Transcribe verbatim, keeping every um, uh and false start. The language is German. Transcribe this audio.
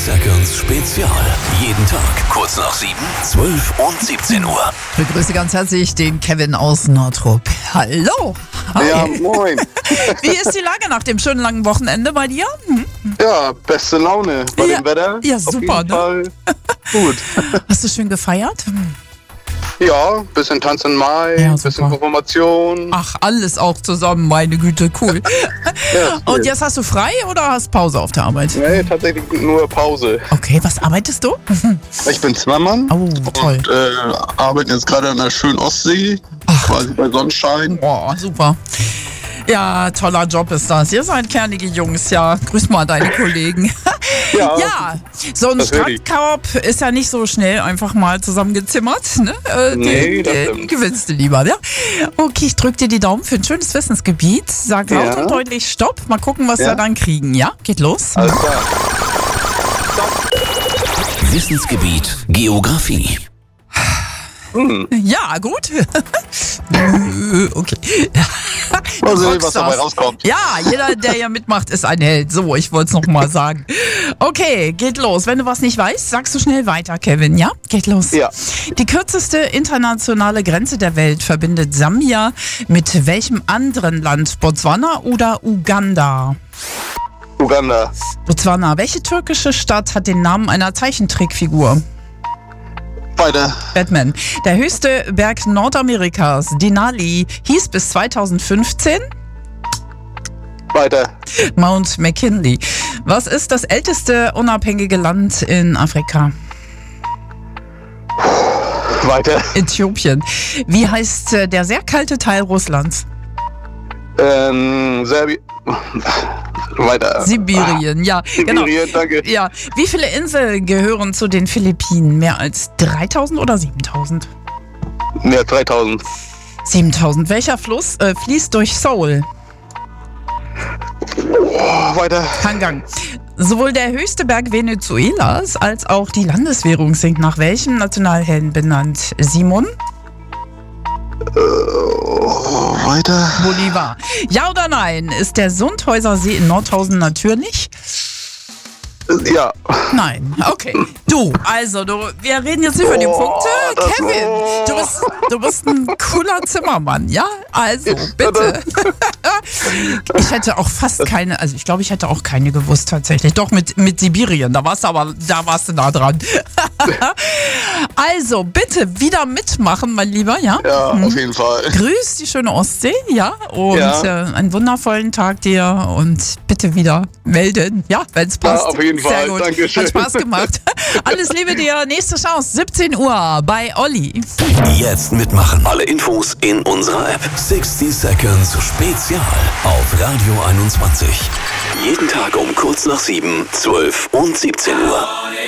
Seconds Spezial. Jeden Tag kurz nach sieben, zwölf und siebzehn Uhr. Ich begrüße ganz herzlich den Kevin aus Nordrup. Hallo. Hi. Ja, moin. Wie ist die Lage nach dem schönen langen Wochenende bei dir? Hm? Ja, beste Laune bei Ja, dem Wetter. ja, Auf super, jeden ne? Fall gut. Hast du schön gefeiert? Ja, bisschen Tanz im Mai, Ja, bisschen super. Konfirmation. Ach, alles auch zusammen, meine Güte, cool. Ja, Und cool. jetzt hast du frei oder hast Pause auf der Arbeit? Nee, tatsächlich nur Pause. Okay, was arbeitest du? Ich bin Zimmermann Oh, toll. und äh, arbeite jetzt gerade an der schönen Ostsee, quasi bei Sonnenschein. Boah, super. Ja, toller Job ist das. Ihr seid kernige Jungs, ja. Grüß mal deine Kollegen. Ja, Ja, so ein das will ich. Strandkorb ist ja nicht so schnell einfach mal zusammengezimmert. Ne? Äh, Nee, den, das den stimmt. gewinnst du lieber, ja? Okay, ich drück dir die Daumen für ein schönes Wissensgebiet. Sag laut Ja. und deutlich Stopp. Mal gucken, was Ja. wir dann kriegen, ja? Geht los. alles klar. Wissensgebiet Geografie. Ja, gut. Okay. Mal sehen, was Rockstars. dabei rauskommt. Ja, jeder, der hier mitmacht, ist ein Held. So, ich wollte es nochmal sagen. Okay, geht los. Wenn du was nicht weißt, sagst du schnell weiter, Kevin, ja? Geht los. Ja. Die kürzeste internationale Grenze der Welt verbindet Sambia mit welchem anderen Land? Botswana oder Uganda? Uganda. Botswana. Welche türkische Stadt hat den Namen einer Zeichentrickfigur? Weiter. Batman. Der höchste Berg Nordamerikas, Denali, hieß bis zweitausendfünfzehn Weiter. Mount McKinley. Was ist das älteste unabhängige Land in Afrika? Weiter. Äthiopien. Wie heißt äh, der sehr kalte Teil Russlands? Ähm, Serbien. Weiter. Sibirien, ja, genau. Sibirien, danke. Ja, wie viele Inseln gehören zu den Philippinen? Mehr als dreitausend oder siebentausend? Ja, dreitausend. siebentausend. Welcher Fluss äh, fließt durch Seoul? Oh, weiter. Hangang. Sowohl der höchste Berg Venezuelas als auch die Landeswährung sind nach welchem Nationalhelden benannt? Simon Oh, weiter. Bolivar. Ja oder nein? Ist der Sundhäuser See in Nordhausen natürlich? Ja. Nein. Okay. Du, also, du, wir reden jetzt über die Oh, Punkte. das- Kevin, oh. du bist, du bist ein cooler Zimmermann, ja? Also, bitte. Ich hätte auch fast keine, also ich glaube, ich hätte auch keine gewusst tatsächlich. Doch, mit, mit Sibirien, da warst du aber, da warst du nah dran. Also, bitte wieder mitmachen, mein Lieber, ja? Ja, auf jeden Fall. Grüß die schöne Ostsee, ja? Und Ja. Äh, einen wundervollen Tag dir und bitte wieder melden, ja, wenn es passt. auf jeden Sehr Fall. gut. Dankeschön. Hat Spaß gemacht. Alles Liebe dir. Nächste Chance, siebzehn Uhr bei Olli. Jetzt mitmachen. Alle Infos in unserer App. sechzig Seconds Spezial auf Radio einundzwanzig. Jeden Tag um kurz nach sieben, zwölf und siebzehn Uhr.